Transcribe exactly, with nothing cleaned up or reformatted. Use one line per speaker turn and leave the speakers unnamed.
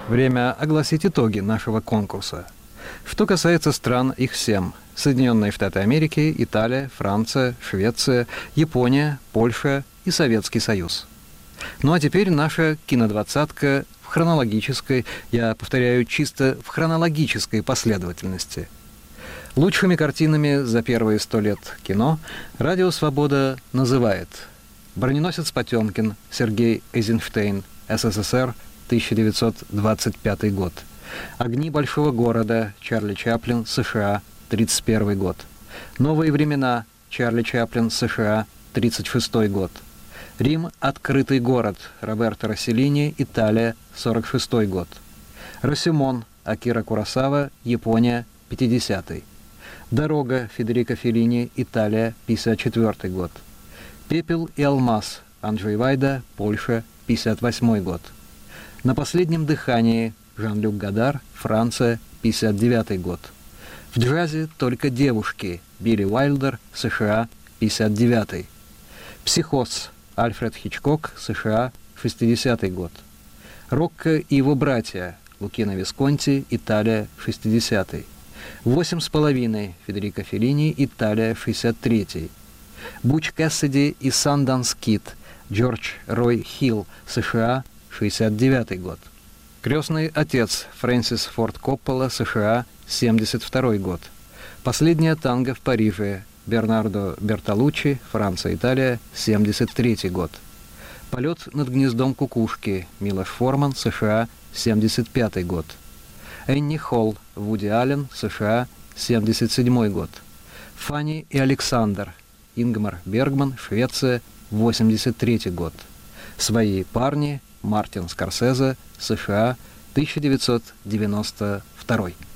Время огласить итоги нашего конкурса. Что касается стран, их семь. Соединенные Штаты Америки, Италия, Франция, Швеция, Япония, Польша и Советский Союз. Ну а теперь наша кинодвадцатка в хронологической, я повторяю, чисто в хронологической последовательности. Лучшими картинами за первые сто лет кино «Радио Свобода» называет «Броненосец Потемкин», Сергей Эйзенштейн, СССР, тысяча девятьсот двадцать пятый год. «Огни большого города», Чарли Чаплин, США, тридцать первый год. «Новые времена», Чарли Чаплин, США, тридцать шестой год. «Рим. Открытый город», Роберто Росселлини, Италия, сорок шестой год. «Росимон», Акира Куросава, Япония, пятидесятый. «Дорога», Федерико Феллини, Италия, пятьдесят четвёртый год. «Пепел и алмаз», Анджей Вайда, Польша, пятьдесят восьмой год. «На последнем дыхании», Жан-Люк Годар, Франция, пятьдесят девятый год. «В джазе только девушки», Билли Уайлдер, США, пятьдесят девятый. «Психоз», Альфред Хичкок, США, шестидесятый год. «Рокко и его братья», Лукино Висконти, Италия, шестидесятый. «Восемь с половиной», Федерико Феллини, Италия, шестьдесят третий. «Буч Кэссиди и Санданс Кид», Джордж Рой Хилл, США, шестьдесят девятый год. «Крестный отец», Фрэнсис Форд Коппола, США, семьдесят второй год. «Последняя танго в Париже», Бернардо Бертолуччи, Франция, Италия, семьдесят третий год. «Полет над гнездом кукушки», Милош Форман, США, семьдесят пятый год. «Энни Холл», Вуди Аллен, США, семьдесят седьмой год. «Фанни и Александр», Ингмар Бергман, Швеция, восемьдесят третий год. «Свои парни», Мартин Скорсезе, США, тысяча девятьсот девяносто второй.